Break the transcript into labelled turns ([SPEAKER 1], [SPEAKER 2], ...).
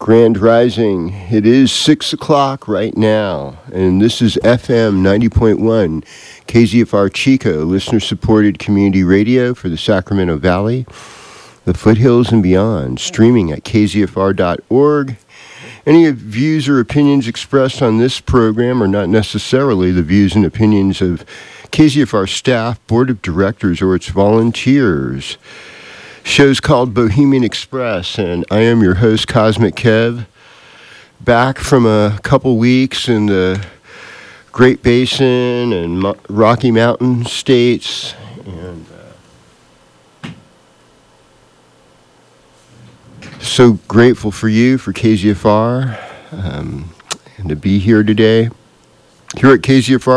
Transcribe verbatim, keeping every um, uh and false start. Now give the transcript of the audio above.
[SPEAKER 1] Grand Rising. It is six o'clock right now, and this is F M ninety point one, K Z F R Chico, listener-supported community radio for the Sacramento Valley, the foothills and beyond, streaming at k z f r dot org. Any views or opinions expressed on this program are not necessarily the views and opinions of K Z F R staff, board of directors, or its volunteers. Show's called Bohemian Express, and I am your host, Cosmic Kev, back from a couple weeks in the Great Basin and Mo- Rocky Mountain states, and uh, so grateful for you, for K Z F R, um, and to be here today. Here at K Z F R,